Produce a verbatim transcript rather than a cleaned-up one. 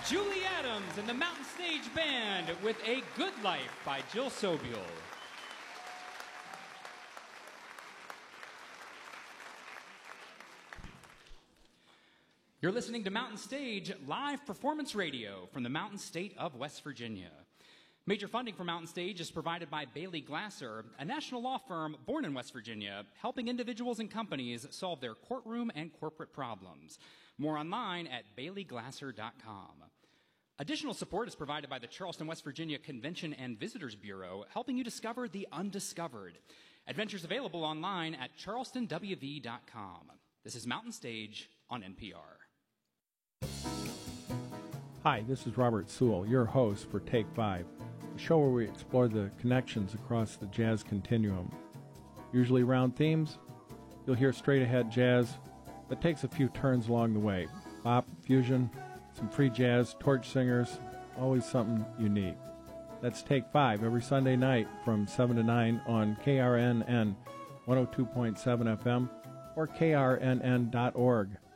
Julie Adams and the Mountain Stage Band with A Good Life by Jill Sobule. You're listening to Mountain Stage live performance radio from the Mountain State of West Virginia. Major funding for Mountain Stage is provided by Bailey Glasser, a national law firm born in West Virginia, helping individuals and companies solve their courtroom and corporate problems. More online at bailey glasser dot com. Additional support is provided by the Charleston, West Virginia Convention and Visitors Bureau, helping you discover the undiscovered. Adventures available online at charleston w v dot com. This is Mountain Stage on N P R. Hi, this is Robert Sewell, your host for Take Five, a show where we explore the connections across the jazz continuum. Usually around themes, you'll hear straight-ahead jazz that takes a few turns along the way. Pop, fusion, some free jazz, torch singers, always something unique. That's Take Five every Sunday night from seven to nine on K R N N one oh two point seven F M or K R N N dot org.